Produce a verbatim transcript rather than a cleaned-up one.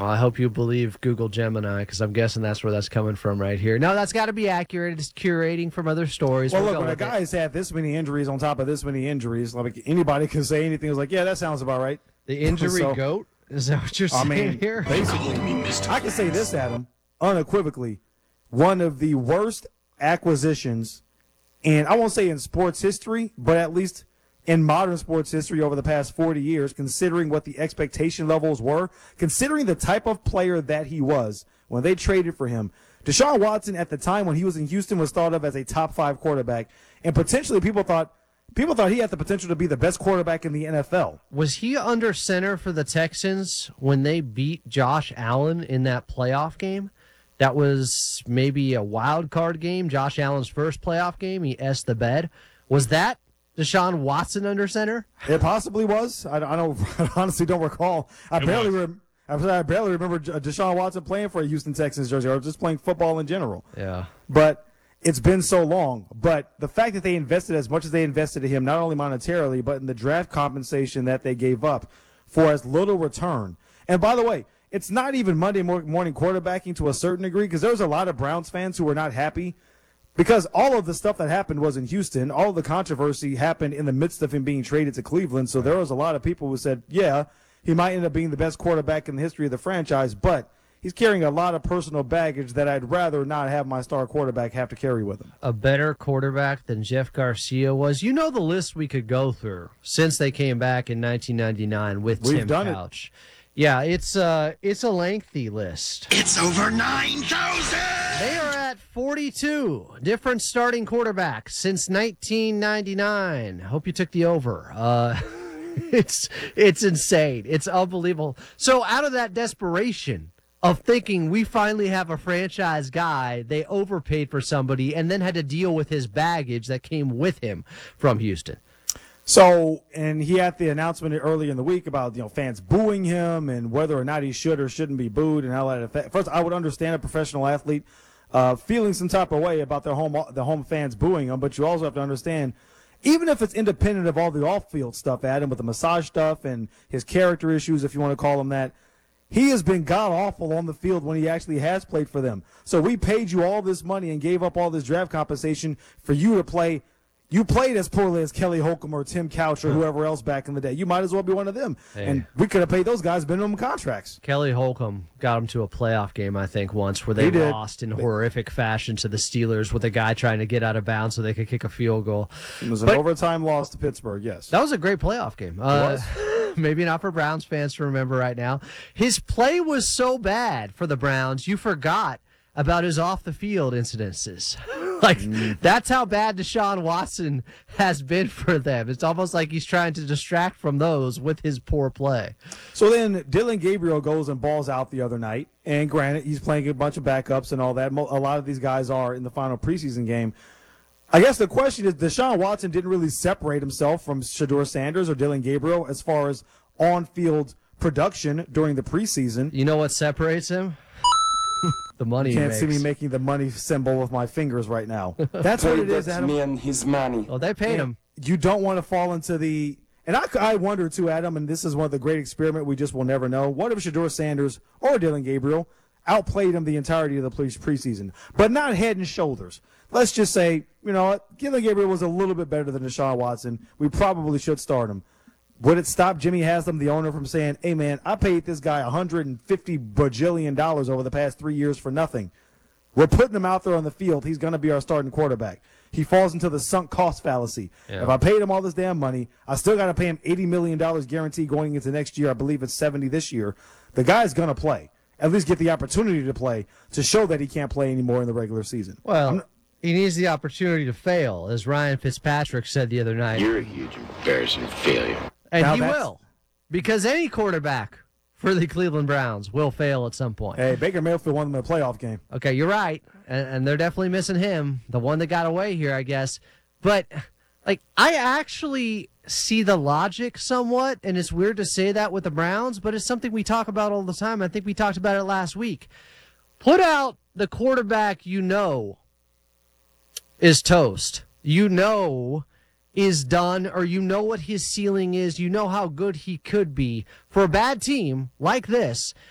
Well, I hope you believe Google Gemini, because I'm guessing that's where that's coming from right here. No, that's got to be accurate. It's curating from other stories. Well, We'll look, go when a with it. guy's had this many injuries on top of this many injuries, like anybody can say anything. It's like, yeah, that sounds about right. The injury So- goat? Is that what you're I saying mean, here? basically, I can say this, Adam, unequivocally, one of the worst acquisitions, and I won't say in sports history, but at least in modern sports history over the past forty years, considering what the expectation levels were, considering the type of player that he was when they traded for him. Deshaun Watson, at the time when he was in Houston, was thought of as a top five quarterback, and potentially people thought people thought he had the potential to be the best quarterback in the N F L. Was he under center for the Texans when they beat Josh Allen in that playoff game? That was maybe a wild card game, Josh Allen's first playoff game. He S the bed. Was that Deshaun Watson under center? It possibly was. I, I don't. I honestly don't recall. I It barely. was. Rem, I I barely remember J- Deshaun Watson playing for a Houston Texans jersey or just playing football in general. Yeah. But it's been so long. But the fact that they invested as much as they invested in him, not only monetarily, but in the draft compensation that they gave up for as little return. And by the way, it's not even Monday mor- morning quarterbacking to a certain degree, because there was a lot of Browns fans who were not happy because all of the stuff that happened was in Houston. All of the controversy happened in the midst of him being traded to Cleveland. So there was a lot of people who said, yeah, he might end up being the best quarterback in the history of the franchise, but he's carrying a lot of personal baggage that I'd rather not have my star quarterback have to carry with him. A better quarterback than Jeff Garcia was. You know the list we could go through since they came back in nineteen ninety-nine with We've Tim done it. Couch. Yeah, it's uh it's a lengthy list. It's over nine thousand! They are at forty-two different starting quarterbacks since nineteen ninety-nine. Hope you took the over. Uh, it's it's insane. It's unbelievable. So out of that desperation of thinking we finally have a franchise guy, they overpaid for somebody and then had to deal with his baggage that came with him from Houston. So, and he had the announcement earlier in the week about, you know, fans booing him and whether or not he should or shouldn't be booed and how that affect. First, I would understand a professional athlete uh, feeling some type of way about their home the home fans booing him, but you also have to understand, even if it's independent of all the off-field stuff, Adam, with the massage stuff and his character issues, if you want to call them that, he has been god-awful on the field when he actually has played for them. So we paid you all this money and gave up all this draft compensation for you to play. You played as poorly as Kelly Holcomb or Tim Couch or whoever else back in the day. You might as well be one of them. Hey. And we could have paid those guys minimum contracts. Kelly Holcomb got him to a playoff game, I think, once where they He did. lost in horrific fashion to the Steelers with a guy trying to get out of bounds so they could kick a field goal. It was an But- overtime loss to Pittsburgh, yes. That was a great playoff game. Uh, maybe not for Browns fans to remember right now. His play was so bad for the Browns, you forgot about his off-the-field incidences. Like, that's how bad Deshaun Watson has been for them. It's almost like he's trying to distract from those with his poor play. So then Dylan Gabriel goes and balls out the other night. And granted, he's playing a bunch of backups and all that. Mo- A lot of these guys are in the final preseason game. I guess the question is, Deshaun Watson didn't really separate himself from Shedeur Sanders or Dylan Gabriel as far as on-field production during the preseason. You know what separates him? The money You he can't makes. see me making the money symbol with my fingers right now. That's what it is, That's Adam. me and his money. Oh, they paid him. You don't want to fall into the – and I, I wonder, too, Adam, and this is one of the great experiments we just will never know. What if Shedeur Sanders or Dylan Gabriel outplayed him the entirety of the pre- preseason, but not head and shoulders? Let's just say, you know what, Dylan Gabriel was a little bit better than Deshaun Watson. We probably should start him. Would it stop Jimmy Haslam, the owner, from saying, hey, man, I paid this guy one hundred fifty bajillion dollars over the past three years for nothing. We're putting him out there on the field. He's going to be our starting quarterback. He falls into the sunk cost fallacy. Yeah. If I paid him all this damn money, I still got to pay him eighty million dollars guaranteed going into next year. I believe it's seventy this year. The guy's going to play, at least get the opportunity to play, to show that he can't play anymore in the regular season. Well, I'm- he needs the opportunity to fail, as Ryan Fitzpatrick said the other night. You're a huge embarrassing failure. And Now he that's- will, because any quarterback for the Cleveland Browns will fail at some point. Hey, Baker Mayfield won them a playoff game. Okay, you're right, and, and they're definitely missing him, the one that got away here, I guess. But, like, I actually see the logic somewhat, and it's weird to say that with the Browns, but it's something we talk about all the time. I think we talked about it last week. Put out the quarterback you know is toast. You know is done, or you know what his ceiling is. You know how good he could be. For a bad team like this,